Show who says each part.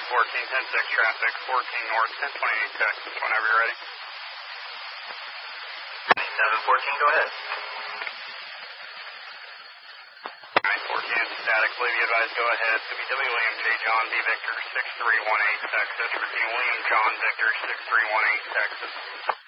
Speaker 1: 14, 10-6 traffic, 14 north, 1028 Texas, whenever you're ready.
Speaker 2: 714, go ahead.
Speaker 1: 914, static, please be advised, go ahead. WW William J. John D. Victor, 6318 Texas. Repeat, William John Victor, 6318 Texas.